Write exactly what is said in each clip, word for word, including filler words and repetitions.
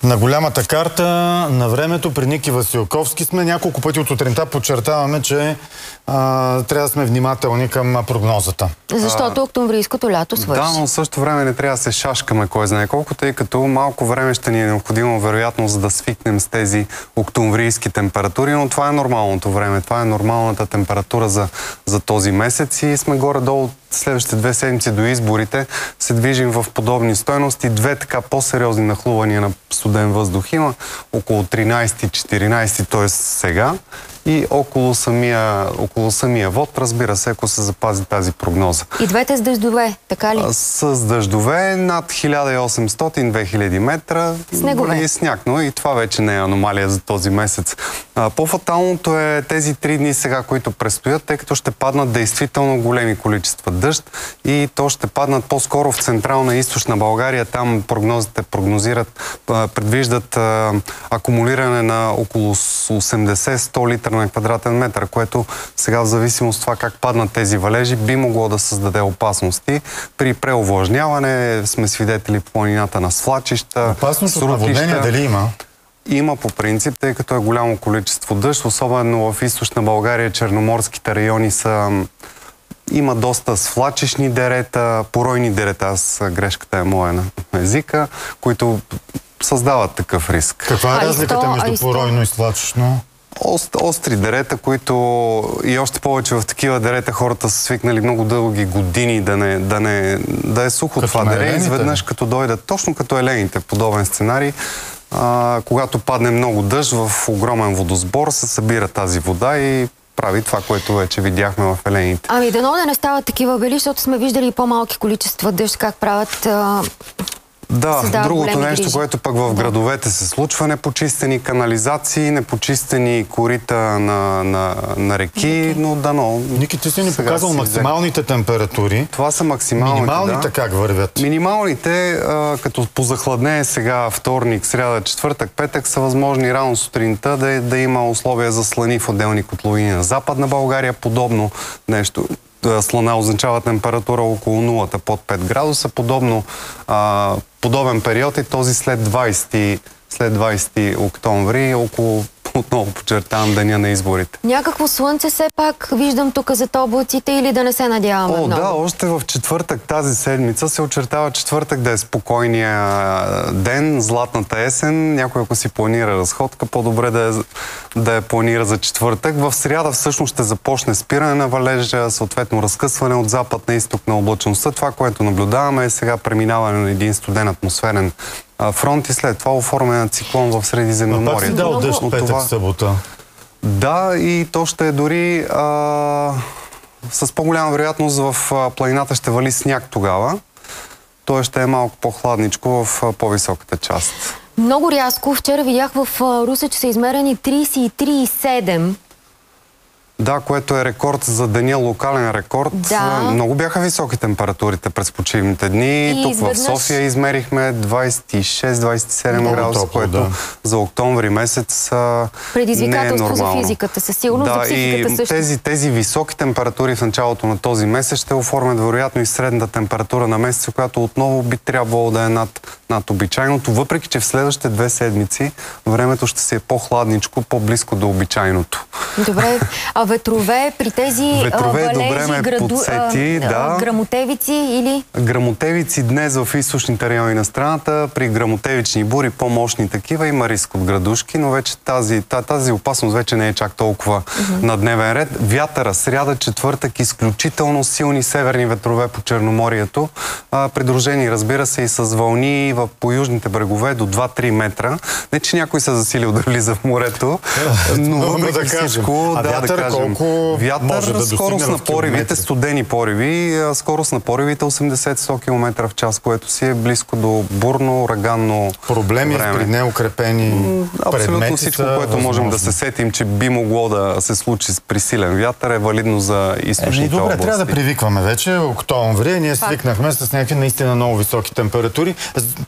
На голямата карта на времето при Ники Василковски сме. Няколко пъти от сутринта подчертаваме, че а, трябва да сме внимателни към прогнозата. Защото а, октомврийското лято свърши. Да, но в същото време не трябва да се шашкаме кой знае колко, тъй като малко време ще ни е необходимо, вероятно, за да свикнем с тези октомврийски температури, но това е нормалното време. Това е нормалната температура за, за този месец и сме горе-долу следващите две седмици до изборите се движим в подобни стойности. Две така по-сериозни нахлувания на студен въздух има, около тринайсети четиринайсети, т.е. сега, и около самия, около самия вод, разбира се, ако се запази тази прогноза. И двете с дъждове, така ли? С дъждове над хиляда и осемстотин до две хиляди метра. Снегове. И сняг, но и това вече не е аномалия за този месец. По-фаталното е тези три дни сега, които предстоят, тъй като ще паднат действително големи количества дъжд и то ще паднат по-скоро в централна и източна България. Там прогнозите прогнозират, предвиждат а, акумулиране на около осемдесет до сто литра на квадратен метър, което сега в зависимост от това как паднат тези валежи би могло да създаде опасности. При преовлажняване сме свидетели по планината на свлачища. Опасност от наводнение дали има? Има по принцип, тъй като е голямо количество дъжд, особено в източна България, черноморските райони са... Има доста свлачищни дерета, поройни дерета, аз грешката е моя на езика, които създават такъв риск. Каква е разликата между поройно и свлачищно? Ост, остри дерета, които и още повече в такива дерета хората са свикнали много дълги години да, не, да, не, да е сухо като това дере. Изведнъж като дойдат, точно като елените, подобен сценарий, а, когато падне много дъжд в огромен водосбор, се събира тази вода и прави това, което вече видяхме в елените. Ами дано да не стават такива бели, защото сме виждали и по-малки количества дъжд, как правят... А... Да, другото нещо, грижи. което пък в градовете се случва, непочистени канализации, непочистени корита на, на, на реки, okay. но дано... Ники, ти си ни показал максималните взе... температури. Това са максималните, Минималните да. Как вървят? Минималните, а, като позахладне сега вторник, сряда, четвъртък, петък, са възможни рано сутринта да, да има условия за слани в отделни котловини на Западна България, подобно нещо. Слана означава температура около нулата, под пет градуса. Подобно, а, подобен период е този след двайсети, след двайсети октомври, около, отново подчертавам, деня на изборите. Някакво слънце все пак виждам тук зад облаците или да не се надяваме О, много? Да, още в четвъртък тази седмица се очертава четвъртък да е спокойния ден, златната есен. Някой ако си планира разходка, по-добре да, е, да я планира за четвъртък. В сряда всъщност ще започне спиране на валежа, съответно разкъсване от запад на изток на облачността. Това, което наблюдаваме е сега преминаване на един студен атмосферен фронт и след това оформяне на циклон в Средиземноморието. Пак си дал дъжд петък, това... събота. Да, и то ще е дори а, с по-голяма вероятност в а, планината ще вали сняг тогава. Той ще е малко по-хладничко в а, по-високата част. Много рязко. Вчера видях в а, Русе, че са измерени трийсет и три и седем. Да, което е рекорд за деня, локален рекорд. Да. Много бяха високи температури през почивните дни. И Тук изведнъж... в София измерихме двайсет и шест до двайсет и седем да, градуса, което да. За октомври месец предизвикателство не е за физиката, със сигурност да, за психиката и също. Тези, тези високи температури в началото на този месец ще оформят вероятно и средната температура на месеца, която отново би трябвало да е над, над обичайното, въпреки че в следващите две седмици времето ще се е по-хладничко, по-близко до обичайното. Добре, а ветрове при тези ветрове, валежи, добре ме граду... подсети, а, да. Грамотевици или? Грамотевици днес в източните райони на страната, при грамотевични бури, по-мощни такива, има риск от градушки, но вече тази, тази опасност вече не е чак толкова uh-huh. на дневен ред. Вятъра, сряда, четвъртък, изключително силни северни ветрове по Черноморието, а, придружени, разбира се, и с вълни в, по южните брегове до два-три метра. Не, че някой се засилил да влиза в морето, но въпреки да всичко, а да, вятър, да кажем. Вятър, може да скорост на поривите, студени пориви, скорост на поривите осемдесет до сто километра в час, което си е близко до бурно, ураганно проблеми време. При неукрепени предмети. Абсолютно всичко, което възможно. Можем да се сетим, че би могло да се случи при силен вятър, е валидно за източните е, добре, области. трябва да привикваме вече. Октомври, ние свикнахме с някакви наистина много високи температури.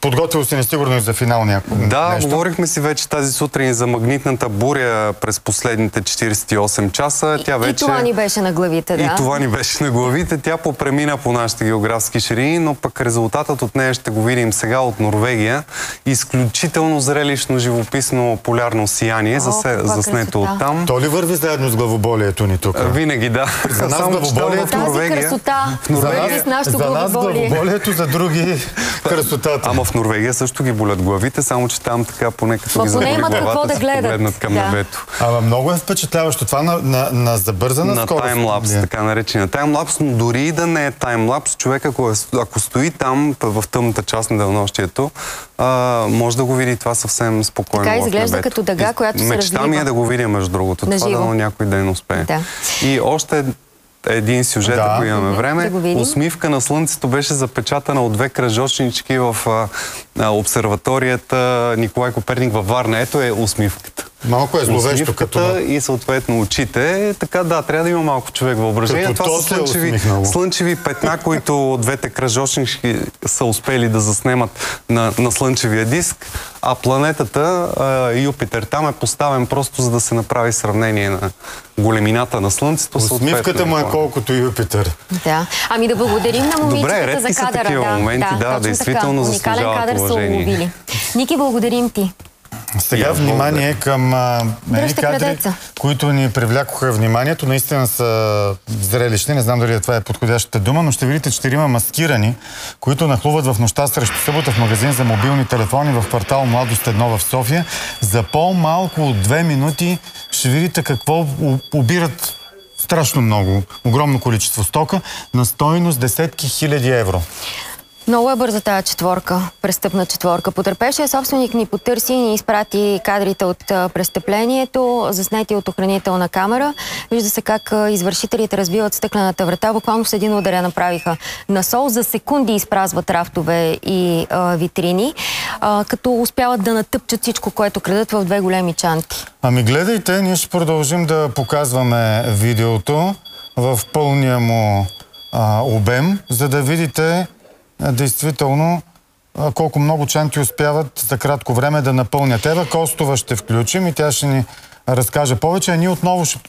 подготвил си несигурно и за финал някакво Да, нещо. говорихме си вече тази сутрин за магнитната буря през последните четиридесет и осем часа. Тя вече... И това ни беше на главите, да. И това ни беше на главите. Тя попремина по нашите географски ширини, но пък резултатът от нея ще го видим сега от Норвегия. Изключително зрелищно, живописно, полярно сияние, заснето от там. То ли върви заедно с главоболието ни тук? Винаги, да. За нас главоболието... Тази Норвегия, красота. В Норвегия... За нас главоболието, за други красотата. Ама в Норвегия също ги болят главите, само че там така поне като ги заболи главата, се погледнат към да. небето. Ама много е впечатляващо. Това на, на, на забързана на скорост. На таймлапс, така наречена таймлапс, но дори и да не е таймлапс, човек ако, е, ако стои там в тъмната част на денонощието, а, може да го види това съвсем спокойно. Така изглежда като дъга, която се разлива. Мечта ми е да го видя, между другото. Това да някой ден успее. Да. И още един сюжет, да. Ако имаме време. Да Усмивка на Слънцето беше запечатана от две кръжочнички в а, а, обсерваторията Николай Коперник във Варна. Ето е усмивката. Малко е зловещо като... и съответно очите. Така да, трябва да има малко човек въображение. Това са слънчеви, слънчеви петна, които двете кръжочнички са успели да заснемат на, на слънчевия диск, а планетата а, Юпитер там е поставен просто за да се направи сравнение на големината на Слънцето. Усмивката му е колкото Юпитер. Да. Ами да благодарим на момичетата за кадъра. Добре, такива да, моменти, да, да действително заслужават уважение. Ники, благодарим ти. Сега внимание към а, едни кадри, крадеца. които ни привлякоха вниманието. Наистина са зрелищни. Не знам дали това е подходящата дума, но ще видите четирима маскирани, които нахлуват в нощта срещу събота в магазин за мобилни телефони в квартал Младост едно в София. За по-малко от две минути ще видите какво обират страшно много, огромно количество стока на стойност десетки хиляди евро. Много е бърза тази четворка, престъпна четворка. Потърпевшият собственик ни потърси и ни изпрати кадрите от престъплението, заснети от охранителна камера. Вижда се как извършителите разбиват стъклената врата. Буквално с един удар я направиха на сол. За секунди изпразват рафтове и а, витрини, а, като успяват да натъпчат всичко, което крадат в две големи чанти. Ами гледайте, ние ще продължим да показваме видеото в пълния му а, обем, за да видите действително колко много чанти успяват за кратко време да напълнят. Ева Костова ще включим и тя ще ни разкаже повече, а ние отново ще,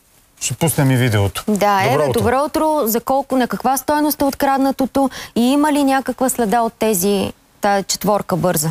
ще пуснем и видеото. Да, Ева, добро утро. За колко, на каква стойност е откраднатото и има ли някаква следа от тези, тази четворка бърза?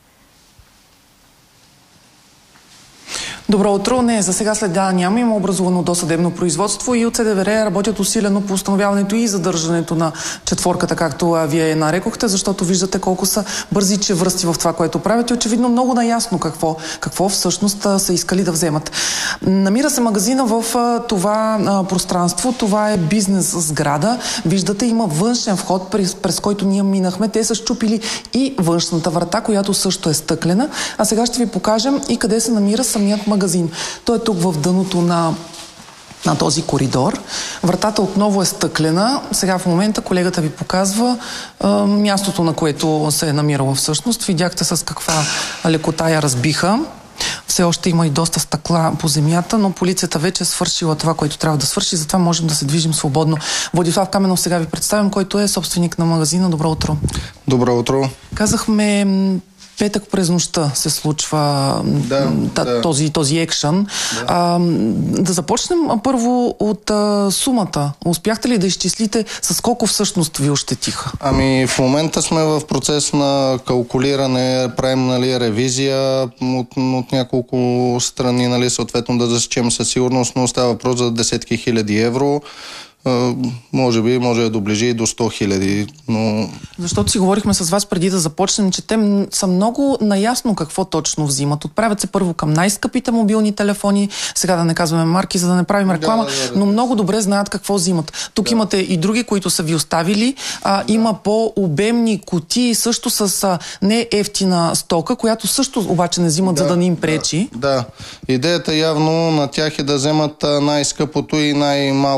Добро утро. Не, за сега следа няма. Има образувано досъдебно производство и от СДВР работят усилено по установяването и задържането на четворката, както а, вие я нарекохте, защото виждате колко са бързи чевръсти в това, което правят и очевидно много наясно какво, какво всъщност а, са искали да вземат. Намира се магазина в а, това а, пространство. Това е бизнес сграда. Виждате, има външен вход, през, през който ние минахме. Те са счупили и външната врата, която също е стъклена. А сега ще ви покажем и къде се намира самият магазин. магазин. Той е тук в дъното на, на този коридор. Вратата отново е стъклена. Сега в момента колегата ви показва а, мястото, на което се е намирала всъщност. Видяхте с каква лекота я разбиха. Все още има и доста стъкла по земята, но полицията вече е свършила това, което трябва да свърши, затова можем да се движим свободно. Владислав Каменов сега ви представям, който е собственик на магазина. Добро утро. Добро утро. Казахме... Петък през нощта се случва да, та, да. този, този екшън. Да. А, да започнем първо от а, сумата. Успяхте ли да изчислите с колко всъщност ви ощетиха? Ами в момента сме в процес на калкулиране, правим нали, ревизия от, от няколко страни, нали, съответно да засечем със сигурност, но става въпрос за десетки хиляди евро. Uh, може би може да доближи и до сто хиляди, но... Защото си говорихме с вас преди да започнем, че те са много наясно какво точно взимат. Отправят се първо към най-скъпите мобилни телефони, сега да не казваме марки, за да не правим реклама, да, да, да, но много добре знаят какво взимат. Тук да. Имате и други, които са ви оставили. А, да. Има по-обемни кутии, също с а, не ефтина стока, която също обаче не взимат, да, за да не им пречи. Да, да. Идеята явно на тях е да вземат най-скъпото и най-малко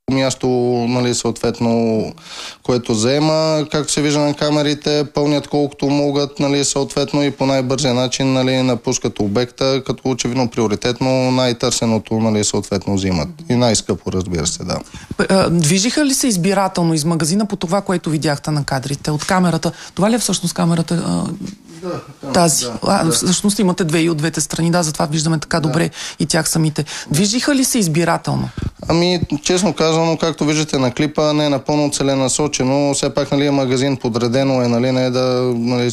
място, нали, съответно, което заема. Както се вижда на камерите, пълнят колкото могат, нали, съответно и по най-бързия начин, нали, напускат обекта, като очевидно приоритетно най-търсеното, нали, съответно взимат. И най-скъпо, разбира се, да. Движиха ли се избирателно из магазина по това, което видяхте на кадрите от камерата? Това ли е всъщност камерата? Да, тази. Да, а, да. Всъщност имате две и от двете страни, да, затова виждаме така да. добре и тях самите. Движиха ли се избирателно? Ами, честно казано, както виждате на клипа, не е напълно целенасочено. Все пак, нали, магазин подредено е, нали, не е да, нали,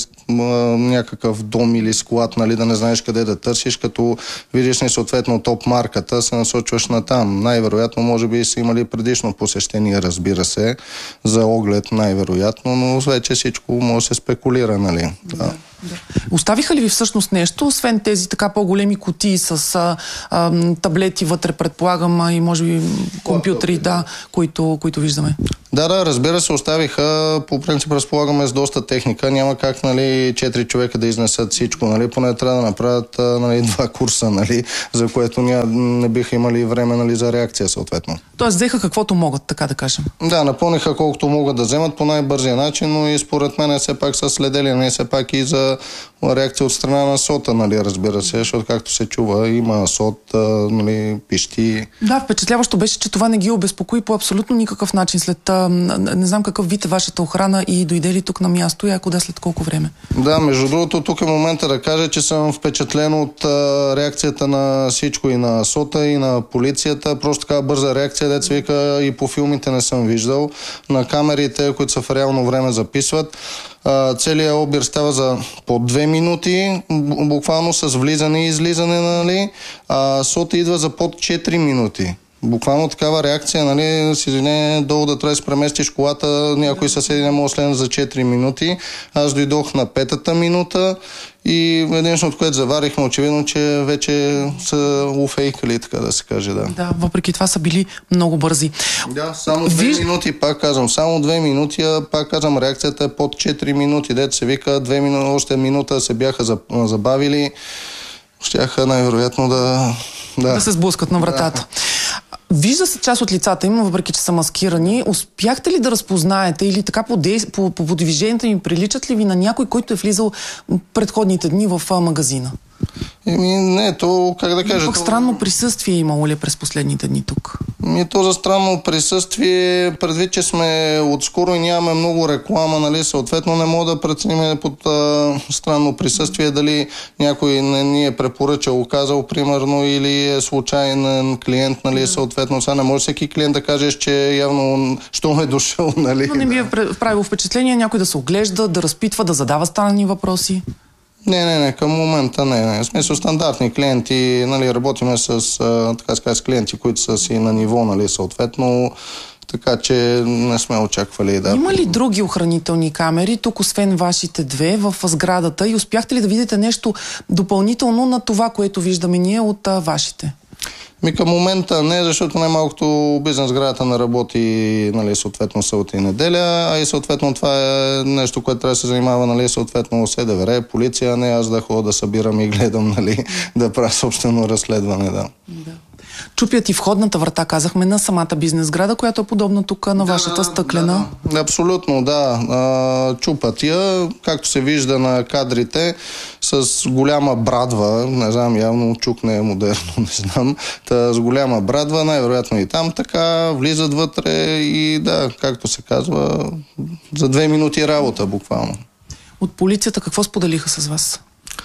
някакъв дом или склад, нали, да не знаеш къде да търсиш, като видиш не съответно топ марката, се насочваш на там. Най-вероятно, може би са имали предишно посещение, разбира се, за оглед най-вероятно, но вече всичко може да се спекулира, нали. Да. Да. Оставиха ли ви всъщност нещо, освен тези така по-големи кутии с а, а, таблети вътре, предполагам, и може би компютри, да, които, които виждаме? Да, да, разбира се, оставиха, по принцип разполагаме с доста техника, няма как, нали, четири човека да изнесат всичко, нали, поне трябва да направят, нали, два курса, нали, за което ня, не биха имали време, нали, за реакция съответно. Тоест взеха каквото могат, така да кажем. Да, напълниха колкото могат да вземат по най-бързия начин, но и според мен все пак са следели, не все пак и за реакция от страна на СОТа, нали, разбира се, защото както се чува, има СОТ, нали, пищи. Да, впечатляващо беше, че това не ги обезпокои по абсолютно никакъв начин след, не знам какъв вид е вашата охрана и дойде ли тук на място и ако да, след колко време? Да, между другото, тук е момента да кажа, че съм впечатлен от а, реакцията на всичко, и на СОТа, и на полицията. Просто така бърза реакция, деца вика, и по филмите не съм виждал. На камерите, които са в реално време записват. Целият обир става за по две минути, буквално с влизане и излизане, нали, а СОТа идва за под четири минути. Буквално такава реакция, нали, с извинение, долу да трябва да се преместиш колата, някой съседи не може следно за четири минути. Аз дойдох на петата минута и единственото, което заварихме, очевидно, че вече са уфейкали, така да се каже, да. Да, въпреки това са били много бързи. Да, само две Виж... минути, пак казвам, само две минути, а пак казвам, реакцията е под четири минути. Дето се вика, две минути, още минута се бяха забавили, щяха най-вероятно да... Да, да се сблъскат на вратата. Да. Вижда се част от лицата им, въпреки че са маскирани. Успяхте ли да разпознаете или така по, дей... по, по, по движението им приличат ли ви на някой, който е влизал предходните дни в магазина? Еми, не, то, как да кажа... Пък то... странно присъствие имало ли през последните дни тук? Еми, то за странно присъствие, предвид, че сме отскоро и нямаме много реклама, нали, съответно не мога да преценим под а, странно присъствие, дали някой не ни е препоръчал, казал, примерно, или е случайен клиент, нали, съответно. Сега не може всеки клиент да кажеш, че явно, що ме е дошъл, нали. Но не би е правило впечатление някой да се оглежда, да разпитва, да задава странни въпроси? Не, не, не, към момента не, не. В смисъл стандартни клиенти, нали, работиме с, а, така сказать, с клиенти, които са си на ниво, нали, съответно, така че не сме очаквали, да. Има ли други охранителни камери, тук освен вашите две, в сградата, и успяхте ли да видите нещо допълнително на това, което виждаме ние от а, вашите? Ми към момента не, защото най-малкото бизнес сградата не работи, нали, съответно събота и неделя, а и съответно това е нещо, което трябва да се занимава, нали, съответно СДВР, полиция, не аз да ходя да събирам и гледам, нали, да правя собствено разследване, да. Да. Чупят и входната врата, казахме, на самата бизнес сграда, която е подобна тук на да, вашата стъклена. Да, абсолютно, да. А, чупат я, както се вижда на кадрите, с голяма брадва, не знам, явно чук не е модерно, не знам, та, с голяма брадва, най-вероятно и там така, влизат вътре и да, както се казва, за две минути работа буквално. От полицията какво споделиха с вас?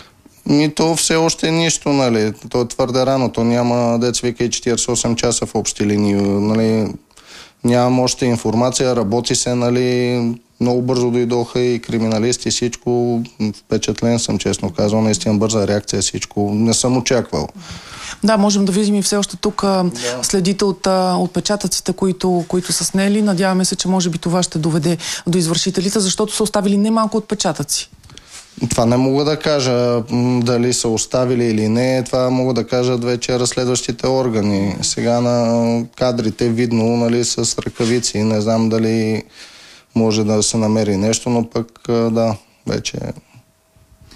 И то все още нищо, нали, то е твърде рано, то няма, дец вика, и четиридесет и осем часа в общи линии, нали, нямам още информация, работи се, нали, много бързо дойдоха и криминалисти, всичко, впечатлен съм, честно казвам, наистина бърза реакция, всичко, не съм очаквал. Да, можем да видим и все още тук да. Следите от отпечатъците, които, които са снели, надяваме се, че може би това ще доведе до извършителите, защото са оставили немалко отпечатъци. Това не мога да кажа дали са оставили или не. Това мога да кажат вече разследващите органи. Сега на кадрите видно, нали, с ръкавици. Не знам дали може да се намери нещо, но пък да, вече...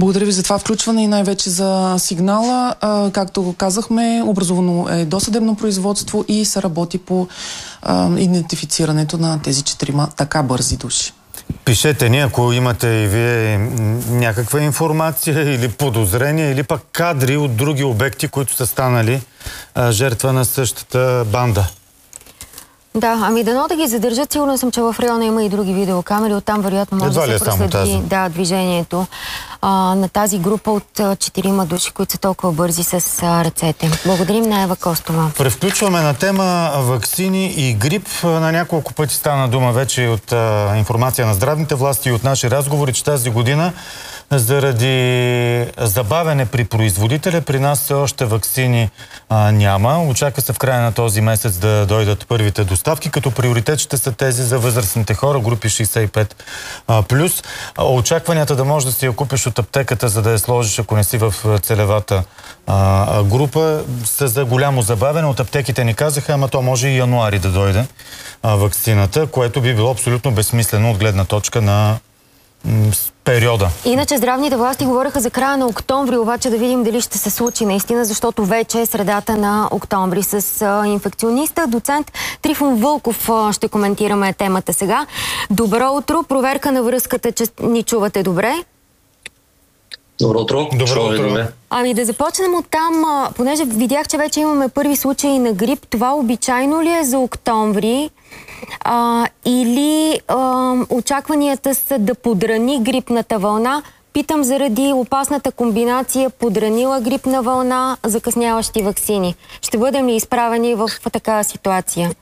Благодаря ви за това включване и най-вече за сигнала. А, както го казахме, образувано е досъдебно производство и се работи по а, идентифицирането на тези четирима така бързи души. Пишете ни, ако имате и вие някаква информация или подозрения, или пък кадри от други обекти, които са станали а, жертва на същата банда. Да, ами дано да ги задържат. Сигурно съм, че в района има и други видеокамери. Оттам вероятно може да се проследи да, движението а, на тази група от а, четирима души, които са толкова бързи с а, ръцете. Благодарим на Ева Костова. Превключваме на тема ваксини и грип. На няколко пъти стана дума вече от а, информация на здравните власти и от наши разговори, че тази година заради забавяне при производителя, при нас все още ваксини а, няма. Очаква се в края на този месец да дойдат първите доставки, като приоритет ще са тези за възрастните хора, групи шейсет и пет плюс. Очакванията да можеш да си я купиш от аптеката, за да я сложиш, ако не си в целевата а, група, са за голямо забавяне. От аптеките ни казаха, ама то може и януари да дойде а, ваксината, което би било абсолютно безсмислено от гледна точка на периода. Иначе здравните власти говореха за края на октомври, обаче да видим дали ще се случи наистина, защото вече е средата на октомври. С а, инфекциониста, доцент Трифон Вълков а, ще коментираме темата сега. Добро утро, проверка на връзката, че ни чувате добре. Добро утро. Добро утро. Ами да започнем от там, а, понеже видях, че вече имаме първи случаи на грип. Това обичайно ли е за октомври? А, или а, очакванията са да подрани грипната вълна? Питам заради опасната комбинация подранила грипна вълна, закъсняващи ваксини. Ще бъдем ли изправени в такава ситуация?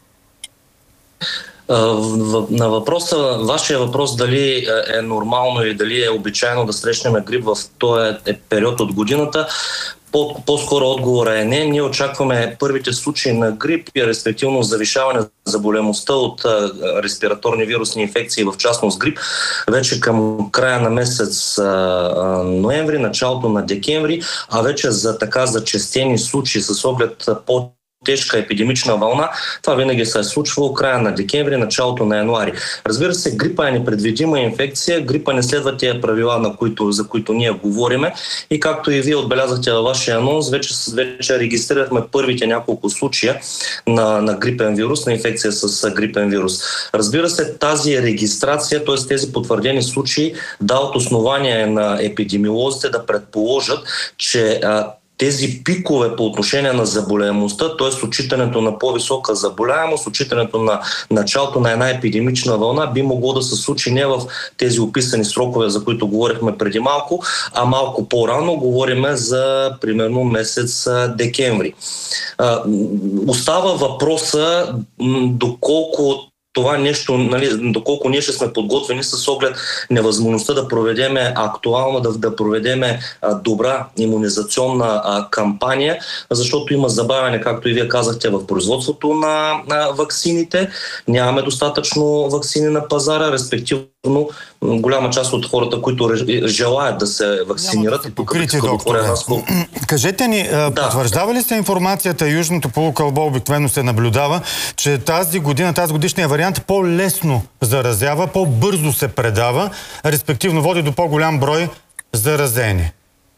На въпроса, вашия въпрос дали е нормално или дали е обичайно да срещнем грип в този период от годината, По, по-скоро отговора е не. Ние очакваме първите случаи на грип и респективно завишаване на заболемостта от а, респираторни вирусни инфекции, в частност грип, вече към края на месец а, а, ноември, началото на декември, а вече за така зачестени случаи с оглед по тежка епидемична вълна, това винаги се е случвало края на декември, началото на януари. Разбира се, грипа е непредвидима инфекция, грипа не следва тия правила, на които, за които ние говориме, и както и вие отбелязахте във вашия анонс, вече, вече регистрирахме първите няколко случая на, на грипен вирус, на инфекция с грипен вирус. Разбира се, тази регистрация, т.е. тези потвърдени случаи, дават основание на епидемиолозите да предположат, че а, тези пикове по отношение на заболяемостта, т.е. отчитането на по-висока заболяемост, отчитането на началото на една епидемична вълна, би могло да се случи не в тези описани срокове, за които говорихме преди малко, а малко по-рано, говориме за примерно месец декември. Остава въпроса доколко това нещо, нали, доколко ние ще сме подготвени с оглед невъзможността да проведеме актуална, да, да проведеме а, добра имунизационна а, кампания, защото има забавяне, както и вие казахте, в производството на, на ваксините. Нямаме достатъчно ваксини на пазара, респективно голяма част от хората, които желаят да се вакцинират. И тук кажете ни, да. Потвърждава ли се информацията, южното полукълбо обикновено се наблюдава, че тази година, тази годишния вариант по-лесно заразява, по-бързо се предава, респективно води до по-голям брой заразени?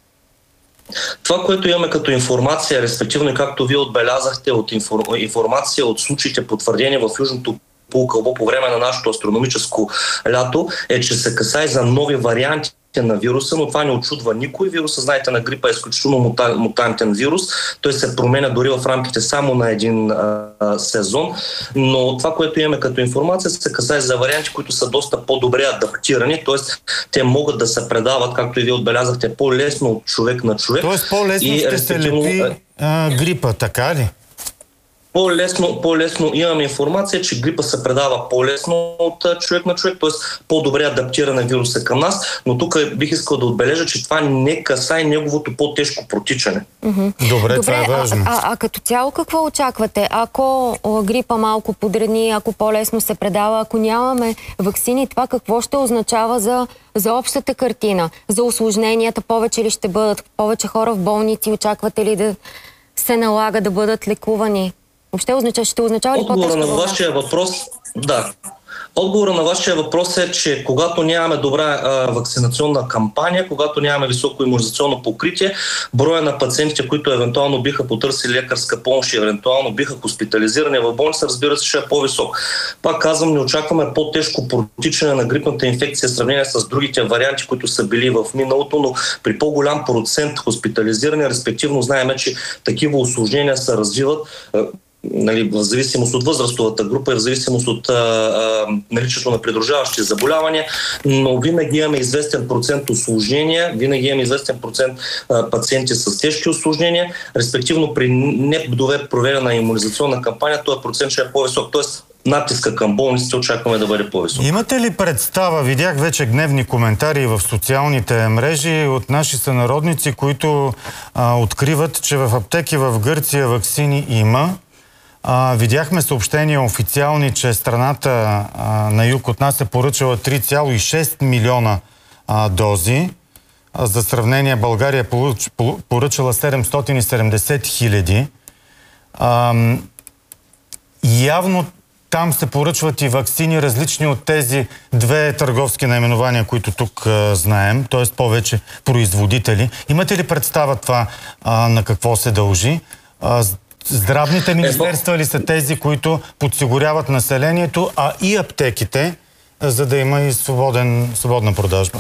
Това, което имаме като информация, респективно и както вие отбелязахте от информация от случаите потвърдени в южното полукълбо по време на нашето астрономическо лято, е, че се касае за нови варианти на вируса, но това не очудва никой. Вируса, знаете, на грипа е изключително мутантен вирус. Той се променя дори в рамките само на един а, сезон. Но това, което имаме като информация, се касае за варианти, които са доста по-добре адаптирани, т.е. те могат да се предават, както и вие отбелязахте, по-лесно от човек на човек. Тоест по-лесно и, ще се лепи а, грипа, така ли? По-лесно, по-лесно имаме информация, че грипа се предава по-лесно от човек на човек, т.е. по-добре адаптирана вируса към нас, но тук бих искал да отбележа, че това не касае неговото по-тежко протичане. Mm-hmm. Добре, Добре, това е важно. А, а, а като цяло какво очаквате? Ако грипа малко подрани, ако по-лесно се предава, ако нямаме ваксини, това какво ще означава за, за общата картина? За усложненията повече ли ще бъдат? Повече хора в болници? Очаквате ли да се налага да бъдат лекувани? Въобще означава, ще означава ли по-тежко? Отговора на вашия въпрос, да. Отговора на вашия въпрос е, че когато нямаме добра а, вакцинационна кампания, когато нямаме високо имунизационно покритие, броя на пациентите, които евентуално биха потърсили лекарска помощ и евентуално биха хоспитализирани в болница, разбира се, ще е по-висок. Пак казвам, не очакваме по-тежко протичане на грипната инфекция в сравнение с другите варианти, които са били в миналото, но при по-голям процент хоспитализирани, респективно знаем, че такива усложнения се развиват, нали, в зависимост от възрастовата група и в зависимост от а, а, наличието на придружаващи заболявания, но винаги имаме известен процент усложнения, винаги имаме известен процент а, пациенти с тежки усложнения, респективно при недобре проведена имунизационна кампания, този процент ще е по-висок. Тоест, натиска към болниците очакваме да бъде по-висок. Имате ли представа, видях вече гневни коментари в социалните мрежи от наши сънародници, които а, откриват, че в аптеки в Гърция ваксини има. А, видяхме съобщения официални, че страната а, на юг от нас е поръчала три цяло и шест милиона а, дози. А, за сравнение, България получ, поръчала седемстотин и седемдесет хиляди. А, явно там се поръчват и ваксини, различни от тези две търговски наименования, които тук а, знаем, т.е. повече производители. Имате ли представа това а, на какво се дължи? А, здравните министерства ли са тези, които подсигуряват населението, а и аптеките, за да има и свободен, свободна продажба?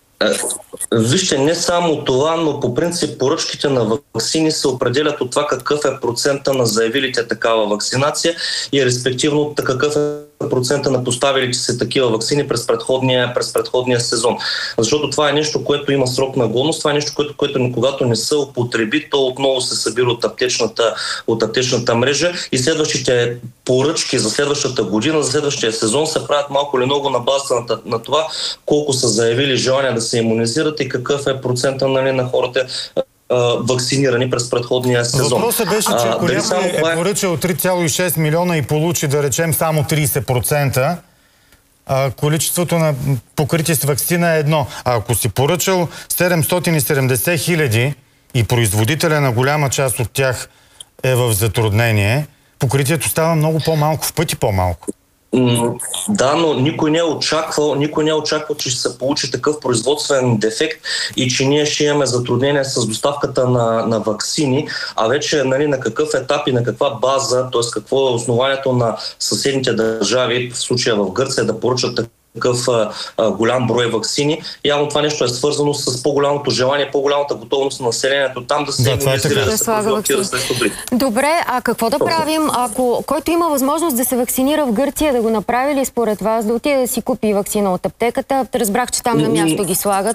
Вижте, не само това, но по принцип поръчките на ваксини се определят от това какъв е процента на заявилите такава вакцинация и респективно какъв е процента на поставилите се такива ваксини през предходния, през предходния сезон. Защото това е нещо, което има срок на годност, това е нещо, което, което когато не се употреби, то отново се събира от аптечната, от аптечната мрежа и следващите поръчки за следващата година, за следващия сезон се правят малко или много на базата на, на това колко са заявили желание да се имунизират и какъв е процента, нали, на хората вакцинирани през предходния сезон. Въпросът беше, че ако някой е поръчал три цяло и шест милиона и получи, да речем, само трийсет процента, а, количеството на покритие с вакцина е едно. А ако си поръчал седемстотин и седемдесет хиляди и производителя на голяма част от тях е в затруднение, покритието става много по-малко, в пъти по-малко. Да, но никой не е очаквал, никой не е очаквал, че ще се получи такъв производствен дефект и че ние ще имаме затруднение с доставката на, на ваксини, а вече, нали, на какъв етап и на каква база, т.е. какво е основанието на съседните държави, в случая в Гърция, да поръчат такъв а, а, голям брой ваксини. Явно това нещо е свързано с по-голямото желание, по-голямата готовност на населението там да се да, имунизира, да да се профилактира срещу грип. Добре, а какво да правим, ако който има възможност да се вакцинира в Гърция, да го направи ли според вас, да отиде да си купи ваксина от аптеката? Разбрах, че там на място ги слагат.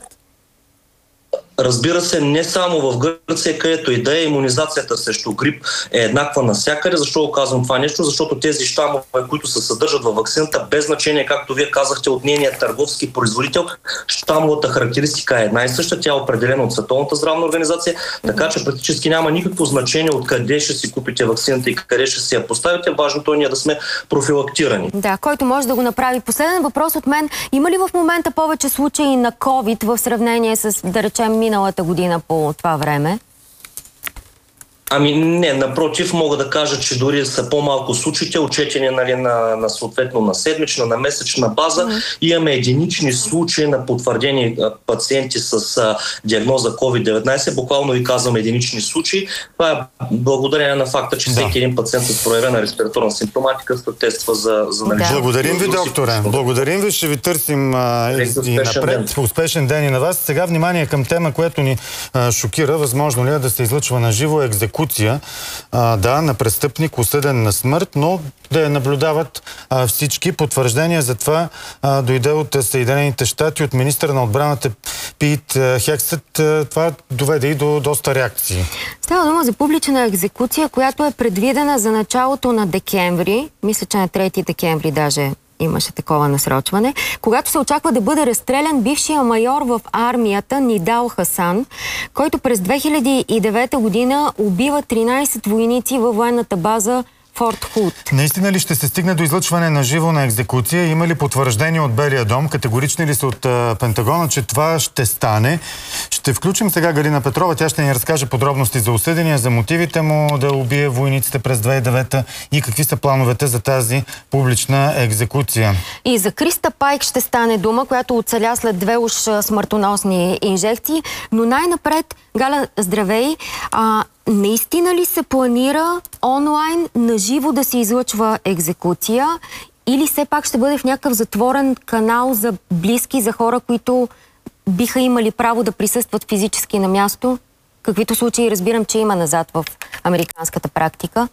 Разбира се, не само в Гърция, където и да е, имунизацията срещу грип е еднаква навсякъде. Защо го казвам това нещо? Защото тези щамове, които се съдържат във ваксината, без значение, както вие казахте, от нейния търговски производител, щамовата характеристика е една и съща. Тя е определена от Световната здравна организация, така че практически няма никакво значение откъде ще си купите ваксината и къде ще си я поставите. Важното е ние да сме профилактирани. Да, който може да го направи. Последен въпрос от мен. Има ли в момента повече случаи на ковид в сравнение с, да речем, миналата година по това време? Ами не, напротив, мога да кажа, че дори са по-малко случаите, отчетени, нали, на, на съответно на седмична, на месечна база. Mm-hmm. Имаме единични случаи на потвърдени а, пациенти с а, диагноза ковид деветнайсет. Буквално ви казвам единични случаи. Това е благодарение на факта, че всеки да. един пациент с проявена респираторна симптоматика се тества за, за наличие. Да. Благодарим ви, докторе. Благодарим ви. Ще ви търсим а, и, и напред. Ден. Успешен ден и на вас. Сега внимание към тема, която ни а, шокира. Възможно ли е да се излъчва на живо екзекуция? А, да, на престъпник, осъден на смърт, но да я наблюдават а, всички. Потвърждение за това а, дойде от Съединените щати, от министъра на отбраната Пит Хексет. Това доведе и до доста реакции. Става дума за публична екзекуция, която е предвидена за началото на декември. Мисля, че на трети декември даже имаше такова насрочване, когато се очаква да бъде разстрелян бившия майор в армията Нидал Хасан, който през две хиляди и девета година убива тринайсет войници във военната база Форт Худ. Наистина ли ще се стигне до излъчване на живо на екзекуция? Има ли потвърждение от Белия дом? Категорични ли са от а, Пентагона, че това ще стане? Ще включим сега Галина Петрова. Тя ще ни разкаже подробности за осъдения, за мотивите му да убие войниците през две хиляди и девета и какви са плановете за тази публична екзекуция. И за Криста Пайк ще стане дума, която оцеля след две уж смъртоносни инжекции. Но най-напред, Галя, здравей! А, наистина ли се планира онлайн наживо да се излъчва екзекуция или все пак ще бъде в някакъв затворен канал за близки, за хора, които биха имали право да присъстват физически на място? Каквито случаи разбирам, че има назад в американската практика.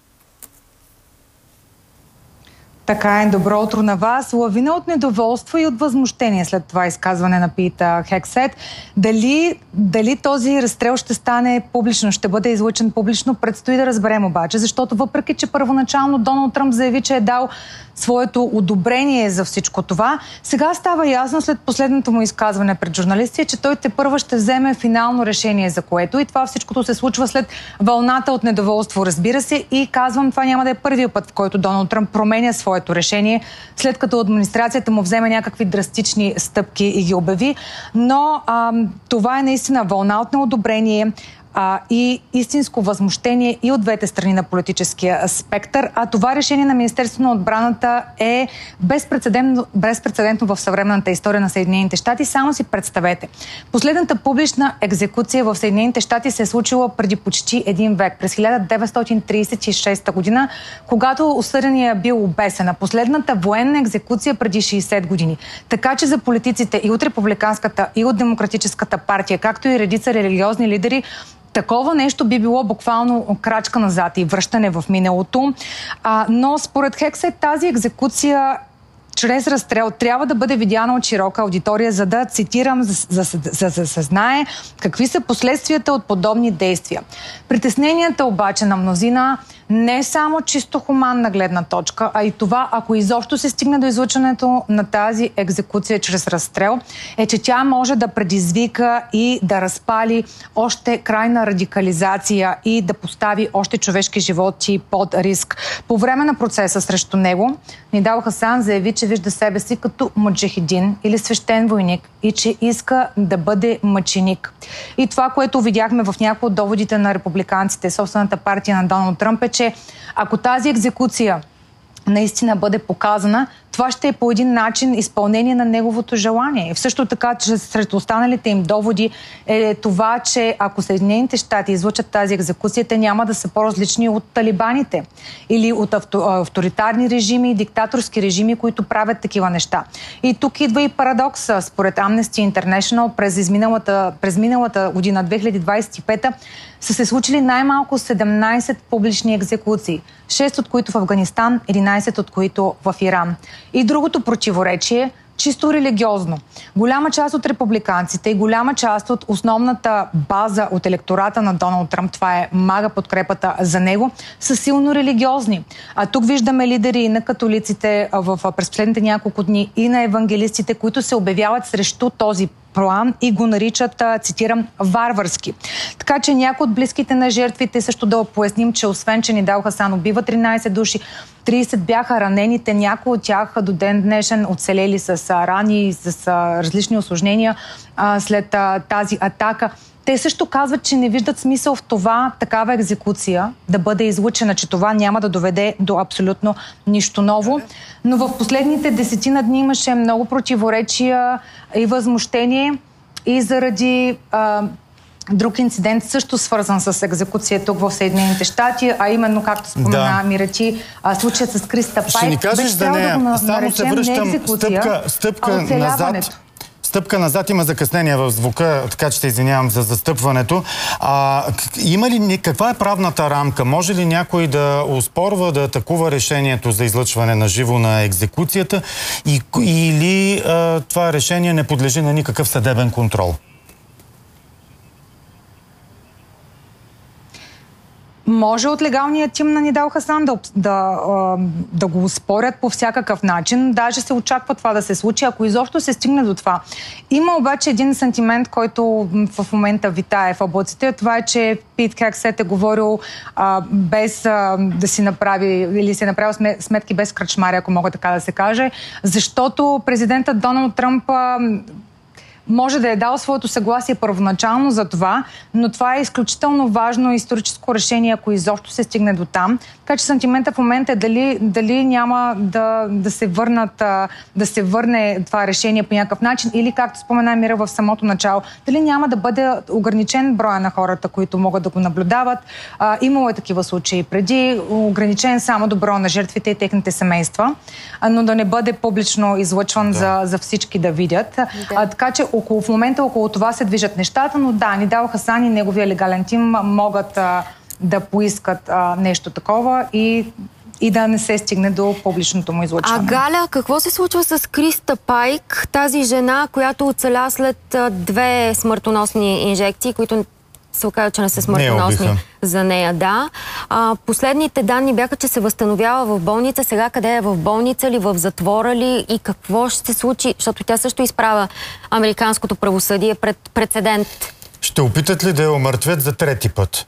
Така е, добро утро на вас. Лавина от недоволство и от възмущение след това изказване на Пита Хексет. Дали, дали този разстрел ще стане публично, ще бъде излъчен публично, предстои да разберем обаче, защото въпреки, че първоначално Доналд Тръмп заяви, че е дал своето одобрение за всичко това, сега става ясно след последното му изказване пред журналисти, че той тепърва ще вземе финално решение за което, и това всичкото се случва след вълната от недоволство, разбира се, и казвам, това няма да е първия път, в който Доналд Тръмп променя своето решение, след като администрацията му вземе някакви драстични стъпки и ги обяви, но а, това е наистина вълна от неодобрение А, и истинско възмущение и от двете страни на политическия спектър. А това решение на Министерството на отбраната е безпрецедентно, безпрецедентно в съвременната история на Съединените щати. Само си представете. Последната публична екзекуция в Съединените щати се е случила преди почти един век, през хиляда деветстотин тридесет и шеста година, когато осъдения бил обесен. А последната военна екзекуция преди шейсет години. Така че за политиците и от републиканската, и от демократическата партия, както и редица религиозни лидери, такова нещо би било буквално крачка назад и връщане в миналото. А, но според Хексет тази екзекуция чрез разстрел трябва да бъде видяна от широка аудитория, за да, цитирам, за, за, за, за да се знае какви са последствията от подобни действия. Притесненията обаче на мнозина не е само чисто хуманна гледна точка, а и това, ако изобщо се стигне до излъчването на тази екзекуция чрез разстрел, е, че тя може да предизвика и да разпали още крайна радикализация и да постави още човешки животи под риск. По време на процеса срещу него Нидал Хасан заяви, че вижда себе си като муджахидин или свещен войник и че иска да бъде мъченик. И това, което видяхме в някои от доводите на републиканците, собствената партия на Доналд Тръмп, е, че ако тази екзекуция наистина бъде показана, това ще е по един начин изпълнение на неговото желание. И също така, че сред останалите им доводи е това, че ако Съединените щати излъчат тази екзекуция, те няма да са по-различни от талибаните или от авторитарни режими и диктаторски режими, които правят такива неща. И тук идва и парадокса. Според Amnesty International през, изминалата, през миналата година, две хиляди двадесет и пета, са се случили най-малко седемнадесет публични екзекуции. шест от които в Афганистан, единадесет от които в Иран. И другото противоречие, чисто религиозно. Голяма част от републиканците и голяма част от основната база от електората на Доналд Тръмп, това е мага подкрепата за него, са силно религиозни. А тук виждаме лидери и на католиците в, през последните няколко дни и на евангелистите, които се обявяват срещу този план и го наричат, цитирам, варварски. Така че някои от близките на жертвите, също да поясним, че освен, че Нидал Хасан убива тринадесет души, тридесет бяха ранените, някои от тях до ден днешен оцелели с рани и с различни осложнения а, след а, тази атака. Те също казват, че не виждат смисъл в това такава екзекуция да бъде излъчена, че това няма да доведе до абсолютно нищо ново. Но в последните десетина дни имаше много противоречия и възмущение и заради а, друг инцидент, също свързан с екзекуция тук в Съединените щати, а именно, както спомена да. Мирати, случаят с Криста Пайк. Ще ни кажеш за нея. Да само се връщам стъпка, стъпка назад. Стъпка назад, има закъснение в звука, така че се извинявам за застъпването. А, има ли, каква е правната рамка? Може ли някой да оспорва, да атакува решението за излъчване на живо на екзекуцията и, или а, това решение не подлежи на никакъв съдебен контрол? Може от легалния тим на Нидал Хасан да, да, да го спорят по всякакъв начин. Даже се очаква това да се случи, ако изобщо се стигне до това. Има обаче един сантимент, който в момента витае в облаците. Това е, че Пит Хексет е говорил а, без а, да си направи, или си е направил сметки без кръчмари, ако мога така да се каже, защото президентът Доналд Тръмп а, може да е дал своето съгласие първоначално за това, но това е изключително важно историческо решение, ако изобщо се стигне до там. Така че сантимента в момента е дали, дали няма да, да се върнат, да се върне това решение по някакъв начин, или, както спомена Мира в самото начало, дали няма да бъде ограничен броя на хората, които могат да го наблюдават. А, имало е такива случаи преди, ограничен само до броя на жертвите и техните семейства, а, но да не бъде публично излъчван да. за, за всички да видят. Да. А, така че около, в момента около това се движат нещата, но да, Нидал Хасан и неговия легален тим могат а, да поискат а, нещо такова и, и да не се стигне до публичното му излъчване. А Галя, какво се случва с Криста Пайк, тази жена, която оцеля след а, две смъртоносни инжекции, които се оказа, че не са смъртоносни не за нея, да. А, последните данни бяха, че се възстановява в болница. Сега къде е? В болница ли, в затвора ли и какво ще се случи? Защото тя също изправя американското правосъдие пред прецедент. Ще опитат ли да я омъртвят за трети път?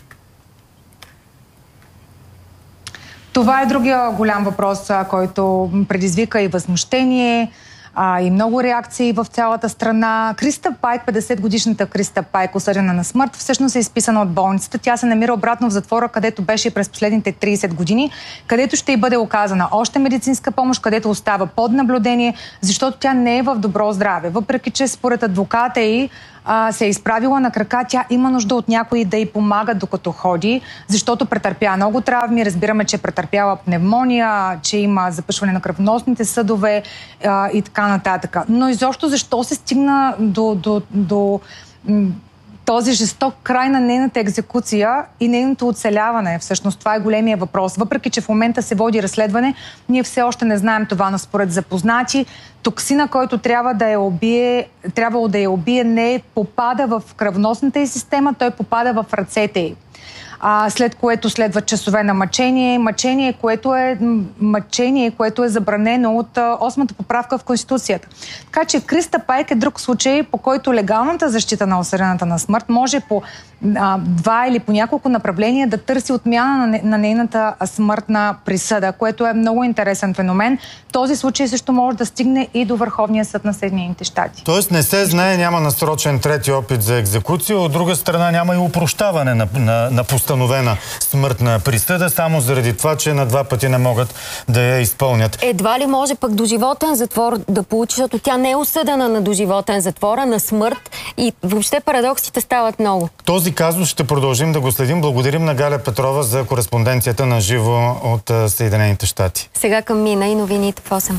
Това е другия голям въпрос, който предизвика и възмущение, а, и много реакции в цялата страна. Криста Пайк, петдесетгодишната Криста Пайк, осъдена на смърт, всъщност е изписана от болницата. Тя се намира обратно в затвора, където беше през последните трийсет години, където ще й бъде оказана още медицинска помощ, където остава под наблюдение, защото тя не е в добро здраве. Въпреки че според адвоката й а, се е изправила на крака, тя има нужда от някой да й помага докато ходи, защото претърпя много травми. Разбираме, че е претърпяла пневмония, че има запъшване на кръвоносните съдове а, и така нататък. Но изобщо защо се стигна до, до, до този жесток край на нейната екзекуция и нейното оцеляване? Всъщност това е големия въпрос. Въпреки че в момента се води разследване, ние все още не знаем това, но според запознати, токсина, който трябва да я убие, трябвало да я убие, не попада в кръвносната й система, той попада в ръцете й. А, след което следват часове на мъчение, мъчение, което е, мъчение, което е забранено от а, осмата поправка в Конституцията. Така че Криста Пайк е друг случай, по който легалната защита на осъдената на смърт може по а, два или по няколко направления да търси отмяна на, на нейната смъртна присъда, което е много интересен феномен. Този случай също може да стигне и до Върховния съд на Съединените щати. Тоест не се знае, няма насрочен трети опит за екзекуция, от друга страна няма и опрощаване на, на, на постановена смъртна присъда, само заради това, че на два пъти не могат да я изпълнят. Едва ли може пък доживотен затвор да получи, защото тя не е осъдена на доживотен затвор, а на смърт, и въобще парадоксите стават много. Този казус ще продължим да го следим. Благодарим на Галя Петрова за кореспонденцията на живо от Съединените щати. Сега към Мина и новините в осем.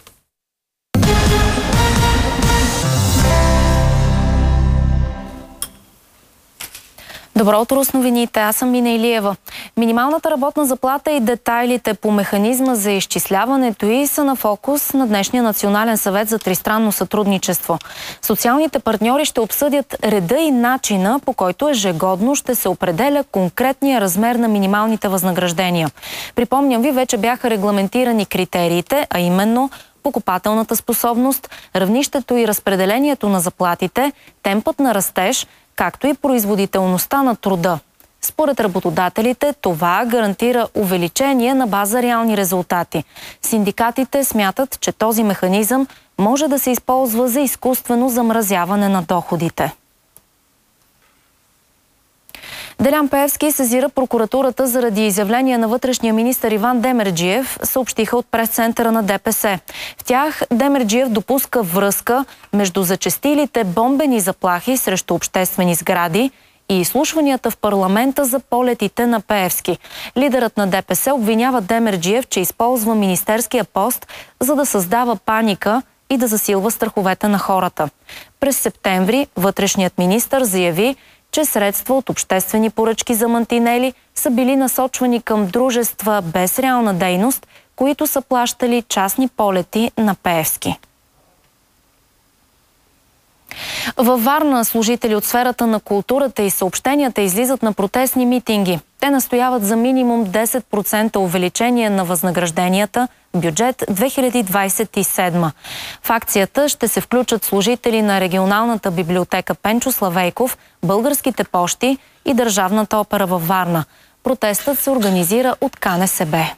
Добро утро с новините. Аз съм Мина Илиева. Минималната работна заплата и детайлите по механизма за изчисляването й са на фокус на днешния Национален съвет за тристранно сътрудничество. Социалните партньори ще обсъдят реда и начина, по който ежегодно ще се определя конкретния размер на минималните възнаграждения. Припомням ви, вече бяха регламентирани критериите, а именно покупателната способност, равнището и разпределението на заплатите, темпът на растеж, както и производителността на труда. Според работодателите, това гарантира увеличение на база реални резултати. Синдикатите смятат, че този механизъм може да се използва за изкуствено замразяване на доходите. Делян Пеевски сезира прокуратурата заради изявления на вътрешния министър Иван Демерджиев, съобщиха от прес-центъра на ДПС. В тях Демерджиев допуска връзка между зачестилите бомбени заплахи срещу обществени сгради и изслушванията в парламента за полетите на Пеевски. Лидерът на ДПС обвинява Демерджиев, че използва министерския пост, за да създава паника и да засилва страховете на хората. През септември вътрешният министър заяви, че средства от обществени поръчки за мантинели са били насочвани към дружества без реална дейност, които са плащали частни полети на Пеевски. Във Варна служители от сферата на културата и съобщенията излизат на протестни митинги. Те настояват за минимум десет процента увеличение на възнагражденията в бюджет две хиляди двадесет и седма. В акцията ще се включат служители на регионалната библиотека Пенчо Славейков, Българските пощи и Държавната опера във Варна. Протестът се организира от К Н С Б.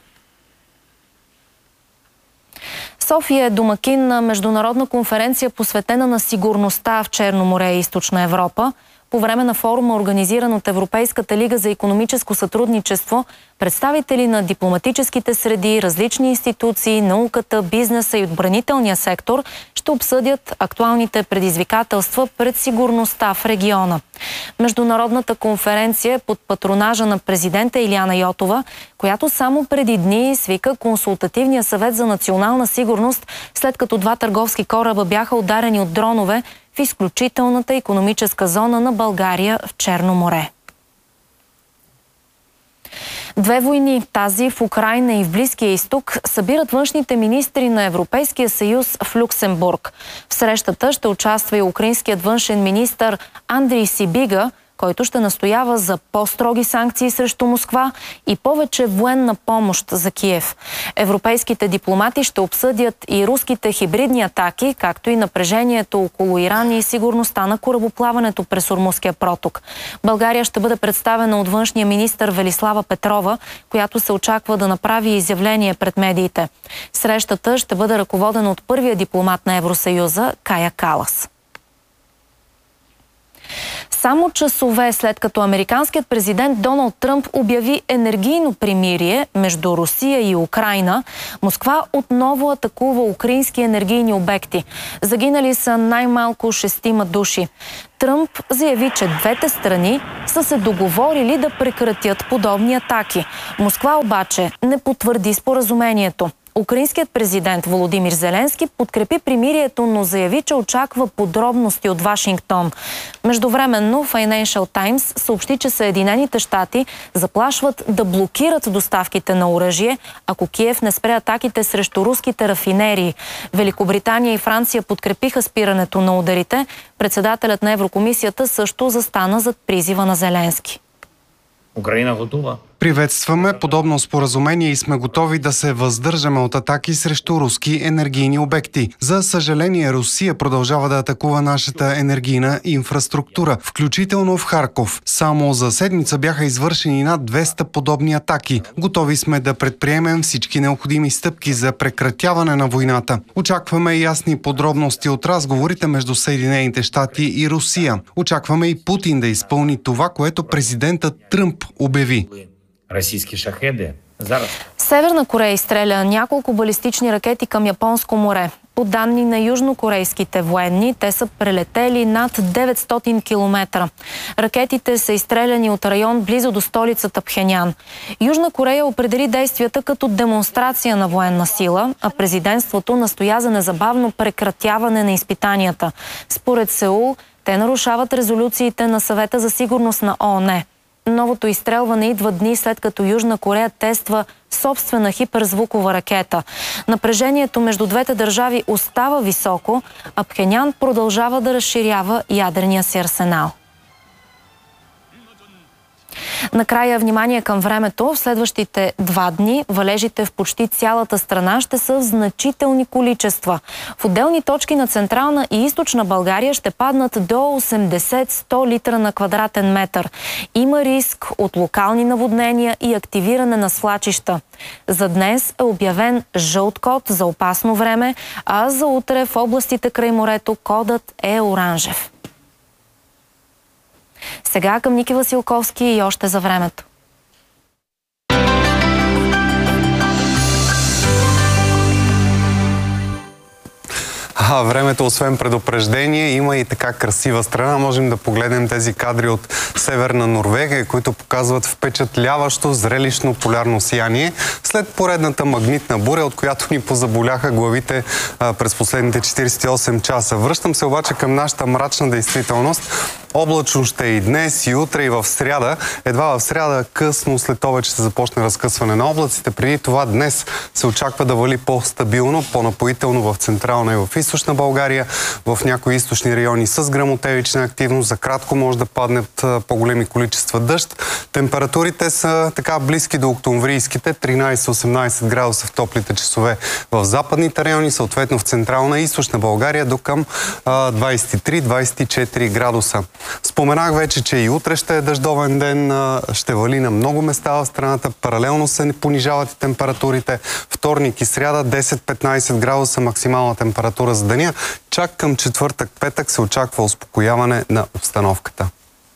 София е домакин на международна конференция, посветена на сигурността в Черно море и Източна Европа. По време на форума, организиран от Европейската лига за икономическо сътрудничество, представители на дипломатическите среди, различни институции, науката, бизнеса и отбранителния сектор ще обсъдят актуалните предизвикателства пред сигурността в региона. Международната конференция е под патронажа на президента Илияна Йотова, която само преди дни свика Консултативния съвет за национална сигурност, след като два търговски кораба бяха ударени от дронове в изключителната икономическа зона на България в Черно море. Две войни, тази в Украйна и в Близкия изток, събират външните министри на Европейския съюз в Люксембург. В срещата ще участва и украинският външен министър Андрій Сибіга, който ще настоява за по-строги санкции срещу Москва и повече военна помощ за Киев. Европейските дипломати ще обсъдят и руските хибридни атаки, както и напрежението около Иран и сигурността на корабоплаването през Ормузския проток. България ще бъде представена от външния министър Велислава Петрова, която се очаква да направи изявление пред медиите. Срещата ще бъде ръководена от първия дипломат на Евросъюза Кая Калас. Само часове след като американският президент Доналд Тръмп обяви енергийно примирие между Русия и Украйна, Москва отново атакува украински енергийни обекти. Загинали са най-малко шестима души. Тръмп заяви, че двете страни са се договорили да прекратят подобни атаки. Москва обаче не потвърди споразумението. Украинският президент Володимир Зеленски подкрепи примирието, но заяви, че очаква подробности от Вашингтон. Междувременно Financial Times съобщи, че Съединените щати заплашват да блокират доставките на оръжие, ако Киев не спре атаките срещу руските рафинерии. Великобритания и Франция подкрепиха спирането на ударите. Председателят на Еврокомисията също застана зад призива на Зеленски. Украина готова. Приветстваме подобно споразумение и сме готови да се въздържаме от атаки срещу руски енергийни обекти. За съжаление, Русия продължава да атакува нашата енергийна инфраструктура, включително в Харков. Само за седмица бяха извършени над двеста подобни атаки. Готови сме да предприемем всички необходими стъпки за прекратяване на войната. Очакваме ясни подробности от разговорите между Съединените щати и Русия. Очакваме и Путин да изпълни това, което президентът Тръмп обяви. Росийски шахеди. Зараз. Северна Корея изстреля няколко балистични ракети към Японско море. По данни на южнокорейските военни, те са прелетели над деветстотин километра. Ракетите са изстреляни от район близо до столицата Пхенян. Южна Корея определи действията като демонстрация на военна сила, а президентството настоя за незабавно прекратяване на изпитанията. Според Сеул, те нарушават резолюциите на Съвета за сигурност на О О Н. Новото изстрелване идва дни след като Южна Корея тества собствена хиперзвукова ракета. Напрежението между двете държави остава високо, а Пхенян продължава да разширява ядрения си арсенал. Накрая внимание към времето. В следващите два дни валежите в почти цялата страна ще са в значителни количества. В отделни точки на Централна и Източна България ще паднат до осемдесет до сто литра на квадратен метър. Има риск от локални наводнения и активиране на свлачища. За днес е обявен жълт код за опасно време, а за утре в областите край морето кодът е оранжев. Сега към Ники Василковски и още за времето. А времето, освен предупреждение, има и така красива страна. Можем да погледнем тези кадри от Северна Норвегия, които показват впечатляващо зрелищно полярно сияние след поредната магнитна буря, от която ни позаболяха главите а, през последните четиридесет и осем часа. Връщам се обаче към нашата мрачна действителност. Облачно ще и днес, и утре, и в сряда. Едва в сряда късно след обед ще се започне разкъсване на облаците. Преди това днес се очаква да вали по-стабилно, по-напоително в централна и в източна България. В някои източни райони с гръмотевична активност. За кратко може да паднат по-големи количества дъжд. Температурите са така близки до октомврийските, тринайсет-осемнайсет градуса в топлите часове в западните райони, съответно в централна и източна България до към двайсет и три - двайсет и четири градуса. Споменах вече, че и утре ще е дъждовен ден, ще вали на много места в страната, паралелно се понижават и температурите. Вторник и сряда десет-петнайсет градуса максимална температура за деня. Чак към четвъртък, петък се очаква успокояване на обстановката.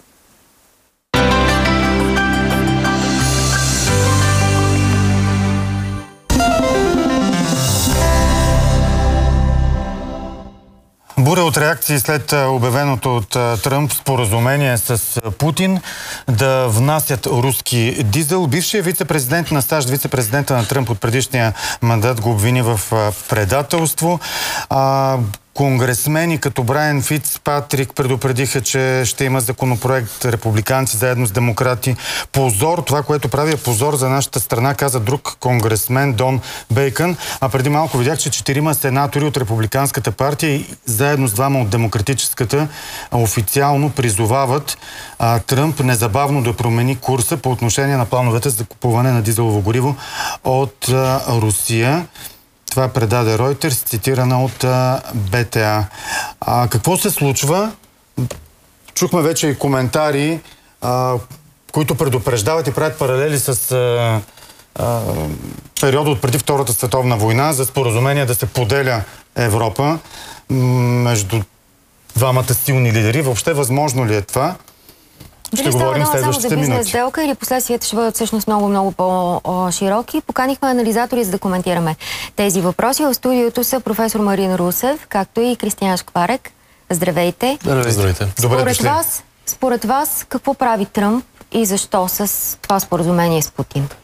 Буря от реакции след обявеното от Тръмп споразумение с Путин да внасят руски дизел. Бившият вице-президент на САЩ, вице-президента на Тръмп от предишния мандат го обвини в предателство. А, Конгресмени като Брайан Фицпатрик предупредиха, че ще има законопроект републиканци заедно с демократи. Позор, това, което прави е позор за нашата страна, каза друг конгресмен Дон Бейкън. А преди малко видях, че четирима сенатори от републиканската партия и заедно с двама от демократическата официално призовават а, Тръмп незабавно да промени курса по отношение на плановете за купуване на дизелово гориво от а, Русия. Това предаде Reuters, цитирана от а, Б Т А. А, какво се случва? Чухме вече и коментари, а, които предупреждават и правят паралели с а, а, периода от преди Втората световна война за споразумение да се поделя Европа между двамата силни лидери. Въобще възможно ли е това? Ще говорим следващите минути. Бизнес сделка или последствията ще бъдат всъщност много-много по-широки. Поканихме анализатори, за да коментираме тези въпроси. В студиото са професор Марин Русев, както и Кристиян Шкварек. Здравейте. Здравейте. Според вас, според вас, какво прави Тръмп и защо с това споразумение с Путин?